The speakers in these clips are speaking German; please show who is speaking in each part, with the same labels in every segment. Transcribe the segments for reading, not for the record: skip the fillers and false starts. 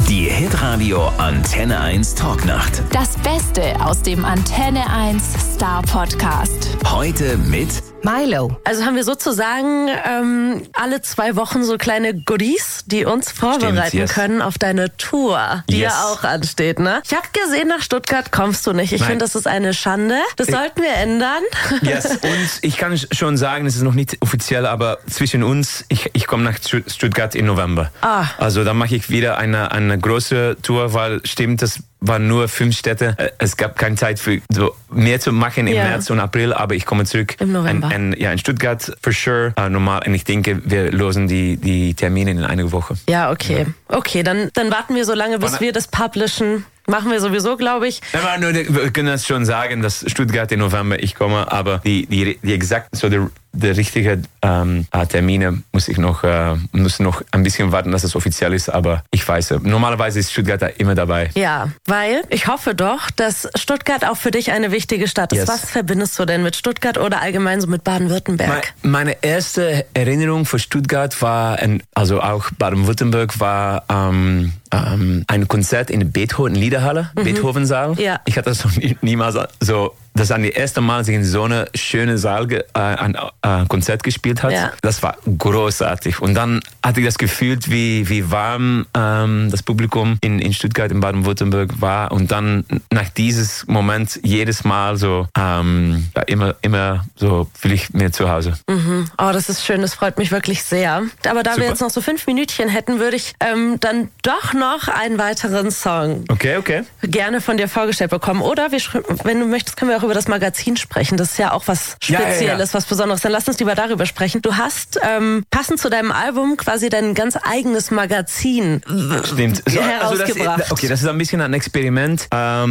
Speaker 1: Die Hitradio Antenne 1 Talknacht.
Speaker 2: Das Beste aus dem Antenne 1 Star Podcast.
Speaker 1: Heute mit
Speaker 3: Milo. Also haben wir sozusagen alle 2 Wochen so kleine Goodies, die uns vorbereiten können auf deine Tour, die ja auch ansteht, ne? Ich habe gesehen, nach Stuttgart kommst du nicht. Ich finde, das ist eine Schande. Das sollten wir ändern.
Speaker 4: Yes. Und ich kann schon sagen, es ist noch nicht offiziell, aber zwischen uns, ich komme nach Stuttgart im November. Also da mache ich wieder eine große Tour, weil stimmt, das waren nur 5 Städte. Es gab keine Zeit für so mehr zu machen im März und April, aber ich komme zurück
Speaker 3: im November.
Speaker 4: In Stuttgart for sure. Normal. Und ich denke, wir losen die Termine in einer Woche.
Speaker 3: Ja, okay. Ja. Okay, dann warten wir so lange, bis wir das publishen. Machen wir sowieso, glaube ich.
Speaker 4: Wir können das schon sagen, dass Stuttgart im November ich komme, aber die exakten, so die richtigen Termine muss noch ein bisschen warten, dass es offiziell ist, aber ich weiß, normalerweise ist Stuttgart da immer dabei.
Speaker 3: Ja, weil ich hoffe doch, dass Stuttgart auch für dich eine wichtige Stadt ist.
Speaker 4: Yes.
Speaker 3: Was verbindest du denn mit Stuttgart oder allgemein so mit Baden-Württemberg?
Speaker 4: Meine erste Erinnerung von Stuttgart war, also auch Baden-Württemberg, war ein Konzert in der Beethoven-Liederhalle, Beethoven-Saal. Ja. Ich hatte das noch niemals so. Das war das erste Mal, dass ich in so einer schönen Saal ein Konzert gespielt hat. Ja. Das war großartig. Und dann hatte ich das Gefühl, wie warm das Publikum in Stuttgart, in Baden-Württemberg war. Und dann nach diesem Moment jedes Mal so immer so fühle ich mir zu Hause.
Speaker 3: Mhm. Oh, das ist schön. Das freut mich wirklich sehr. Aber da wir jetzt noch so 5 Minütchen hätten, würde ich dann doch noch einen weiteren Song gerne von dir vorgestellt bekommen. Oder wenn du möchtest, können wir auch über das Magazin sprechen. Das ist ja auch was Spezielles, was Besonderes. Dann lass uns lieber darüber sprechen. Du hast passend zu deinem Album quasi dein ganz eigenes Magazin herausgebracht.
Speaker 4: Das ist ein bisschen ein Experiment.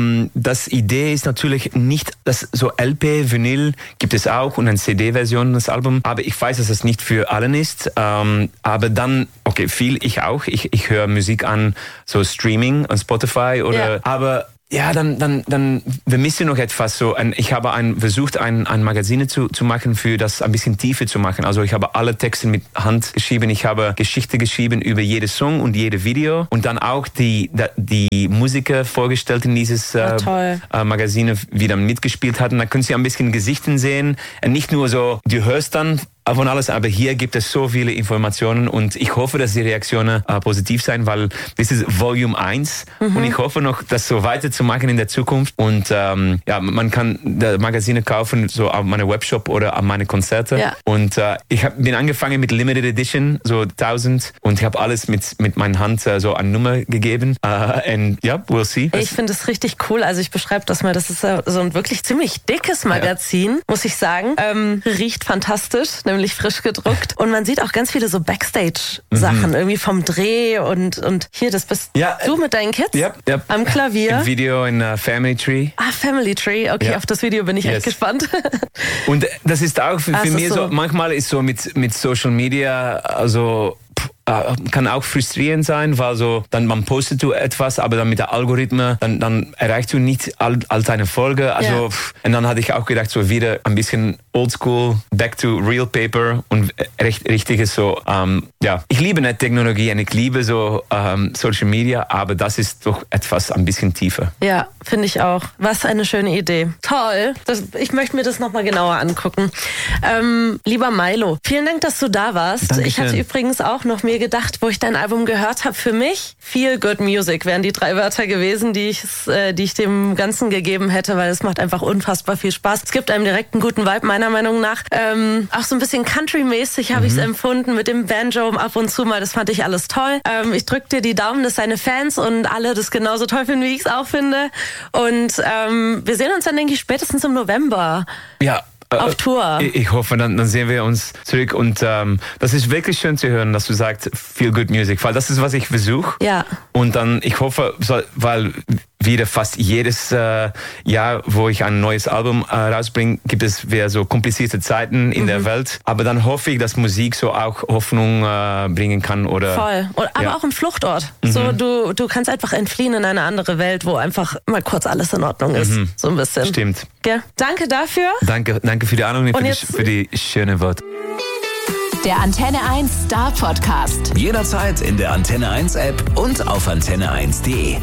Speaker 4: Das Idee ist natürlich nicht, dass so LP, Vinyl gibt es auch und eine CD-Version des Albums. Aber ich weiß, dass das nicht für allen ist. Aber dann, viel ich auch. Ich höre Musik an, so Streaming an Spotify oder, aber ja, dann wir müssen noch etwas so. Ich habe versucht, ein Magazin zu machen, für das ein bisschen tiefer zu machen. Also ich habe alle Texte mit Hand geschrieben. Ich habe Geschichte geschrieben über jede Song und jede Video und dann auch die Musiker vorgestellt in dieses Magazin, wie dann mitgespielt hatten. Da können Sie ein bisschen Gesichten sehen. Nicht nur so, du hörst dann von alles, aber hier gibt es so viele Informationen und ich hoffe, dass die Reaktionen positiv sein, weil das ist Volume 1 und ich hoffe noch, das so weiterzumachen in der Zukunft und man kann die Magazine kaufen, so auf meiner Webshop oder an meine Konzerte und ich bin angefangen mit Limited Edition, so 1000 und ich habe alles mit meiner Hand so eine Nummer gegeben and we'll see.
Speaker 3: Ich finde es richtig cool, also ich beschreibe das mal, das ist so ein wirklich ziemlich dickes Magazin, muss ich sagen, riecht fantastisch, nämlich frisch gedruckt. Und man sieht auch ganz viele so Backstage-Sachen, irgendwie vom Dreh und hier, das bist du mit deinen Kids am Klavier.
Speaker 4: Im Video in Family Tree.
Speaker 3: Family Tree, okay, auf das Video bin ich echt gespannt.
Speaker 4: Und das ist auch für mich so, manchmal ist so mit Social Media, also kann auch frustrierend sein, weil so dann man postet du etwas, aber dann mit der Algorithmus dann erreichst du nicht all deine Folge. Also und dann hatte ich auch gedacht, so wieder ein bisschen Oldschool, back to real paper und richtiges so. Ich liebe nicht Technologie und ich liebe so Social Media, aber das ist doch etwas ein bisschen tiefer.
Speaker 3: Ja, finde ich auch. Was eine schöne Idee. Toll. Ich möchte mir das nochmal genauer angucken. Lieber Milo, vielen Dank, dass du da warst.
Speaker 4: Dankeschön.
Speaker 3: Ich hatte übrigens auch noch mir gedacht, wo ich dein Album gehört habe, für mich Feel Good Music wären die 3 Wörter gewesen, die ich dem Ganzen gegeben hätte, weil es macht einfach unfassbar viel Spaß. Es gibt einem direkt einen guten Vibe, meiner Meinung nach. Auch so ein bisschen Country-mäßig habe ich es empfunden, mit dem Banjo ab und zu mal, das fand ich alles toll. Ich drücke dir die Daumen, dass deine Fans und alle das genauso toll finden, wie ich es auch finde. Und wir sehen uns dann, denke ich, spätestens im November.
Speaker 4: Ja.
Speaker 3: Auf Tour.
Speaker 4: Ich hoffe, dann sehen wir uns zurück. Und das ist wirklich schön zu hören, dass du sagst, Feel Good Music, weil das ist, was ich versuche. Ja. Und dann, ich hoffe, weil wieder fast jedes Jahr, wo ich ein neues Album rausbringe, gibt es wieder so komplizierte Zeiten in der Welt. Aber dann hoffe ich, dass Musik so auch Hoffnung bringen kann. Oder,
Speaker 3: voll. Aber auch ein Fluchtort. So, du kannst einfach entfliehen in eine andere Welt, wo einfach mal kurz alles in Ordnung ist. So ein bisschen.
Speaker 4: Stimmt.
Speaker 3: Ja. Danke dafür.
Speaker 4: Danke für die Ahnung und für die schönen Worte.
Speaker 2: der Antenne 1 Star Podcast.
Speaker 1: Jederzeit in der Antenne 1 App und auf antenne1.de.